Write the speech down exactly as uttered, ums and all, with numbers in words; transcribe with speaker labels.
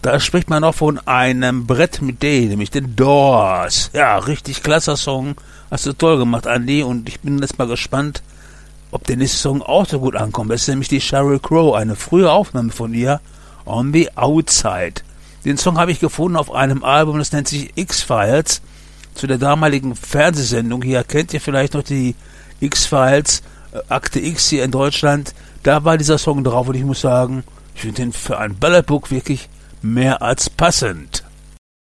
Speaker 1: Da spricht man auch von einem Brett mit D, nämlich den Doors. Ja, richtig klasse Song. Hast du toll gemacht, Andy. Und ich bin jetzt mal gespannt, ob der nächste Song auch so gut ankommt. Das ist nämlich die Sheryl Crow, eine frühe Aufnahme von ihr, On the Outside. Den Song habe ich gefunden auf einem Album, das nennt sich X-Files. Zu der damaligen Fernsehsendung hier, kennt ihr vielleicht noch die X-Files, äh, Akte X hier in Deutschland. Da war dieser Song drauf und ich muss sagen, ich finde den für ein Ballerbook wirklich mehr als passend.